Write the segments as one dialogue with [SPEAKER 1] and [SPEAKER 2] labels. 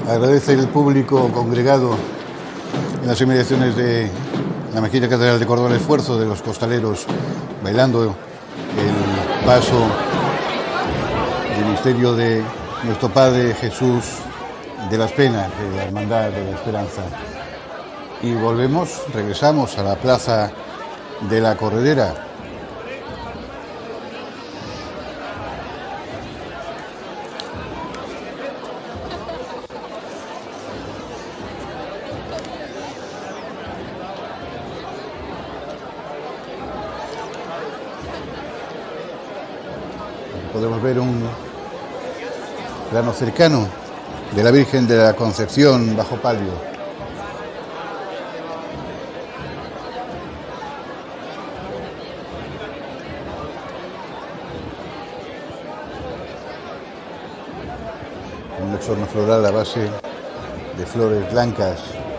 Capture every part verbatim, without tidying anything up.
[SPEAKER 1] Agradece el público congregado en las inmediaciones de la Mezquita Catedral de Córdoba el esfuerzo de los costaleros bailando el paso del misterio de nuestro Padre Jesús de las Penas, de la Hermandad de la Esperanza. Y volvemos, regresamos a la Plaza de la Corredera. Podemos ver un plano cercano de la Virgen de la Concepción bajo palio. Un exorno floral a base de flores blancas.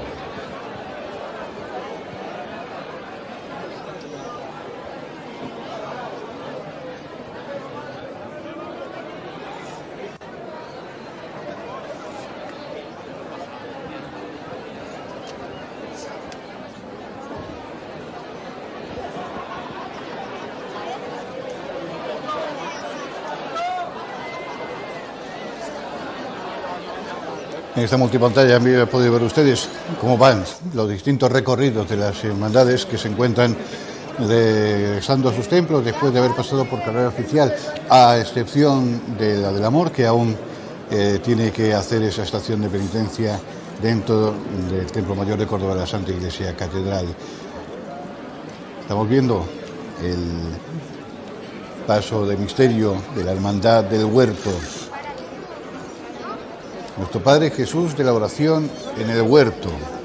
[SPEAKER 1] En esta multipantalla han podido ver ustedes cómo van los distintos recorridos de las hermandades que se encuentran regresando a sus templos después de haber pasado por carrera oficial, a excepción de la del Amor, que aún eh, tiene que hacer esa estación de penitencia dentro del Templo Mayor de Córdoba, la Santa Iglesia Catedral. Estamos viendo el paso de misterio de la Hermandad del Huerto. Nuestro Padre Jesús de la Oración en el Huerto.